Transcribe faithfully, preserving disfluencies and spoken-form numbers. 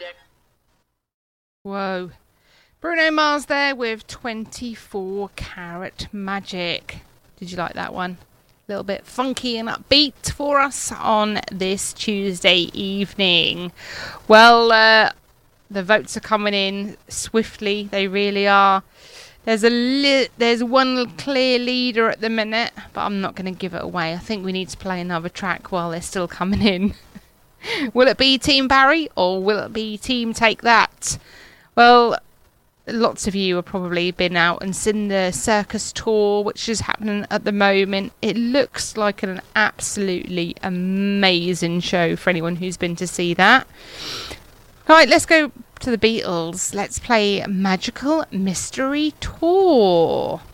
Whoa. Bruno Mars there with twenty-four Karat Magic. Did you like that one? A little bit funky and upbeat for us on this Tuesday evening. Well, uh, the votes are coming in swiftly. They really are. There's a li- there's one clear leader at the minute, but I'm not going to give it away. I think we need to play another track while they're still coming in. Will it be Team Barry or will it be Team Take That? Well, lots of you have probably been out and seen the circus tour, which is happening at the moment. It looks like an absolutely amazing show for anyone who's been to see that. All right, let's go to the Beatles. Let's play Magical Mystery Tour.